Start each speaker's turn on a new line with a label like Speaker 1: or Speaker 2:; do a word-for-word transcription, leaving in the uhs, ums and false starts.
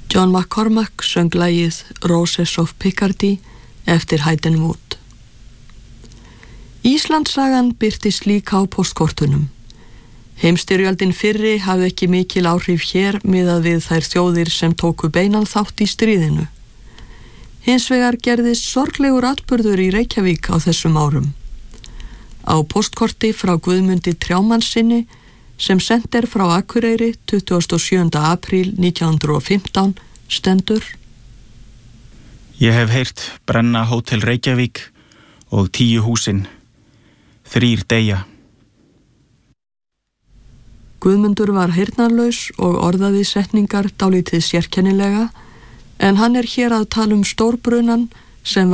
Speaker 1: John McCormack söng lagið Roses of Picardy eftir Hayden Wood. Íslandssagan birtist líka á póstkortunum. Heimsstyrjöldin fyrri hafði ekki mikil áhrif hér miðað við þær þjóðir sem tóku beinan þátt í stríðinu. Hins vegar gerðist sorglegur atburður í Reykjavík á þessum árum. Á póstkorti frá Guðmundi Trjámanssyni sem sent er frá Akureyri tuttugasta og sjöunda apríl nítján hundruð og fimmtán stendur:
Speaker 2: Ég hef heyrt brenna Hótel Reykjavík og tíu húsin, þrír deyja.
Speaker 1: Guðmundur var heyrnarlaus og orðaði setningar dálítið sérkennilega, en hann er hér að tala um stórbrunan sem